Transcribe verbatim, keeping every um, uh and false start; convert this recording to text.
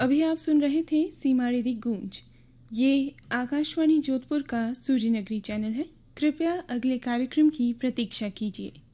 अभी आप सुन रहे थे सीमाड़े दी गूंज। ये आकाशवाणी जोधपुर का सूर्यनगरी चैनल है। कृपया अगले कार्यक्रम की प्रतीक्षा कीजिए।